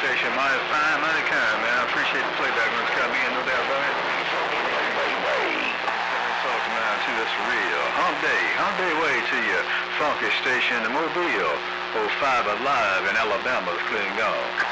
station. Mighty fine, mighty kind, man. I appreciate the playback when it's coming in, no doubt about it. Talking now to this real hump day way to your funky station, the Mobile. 05 Alive in Alabama's clean gone.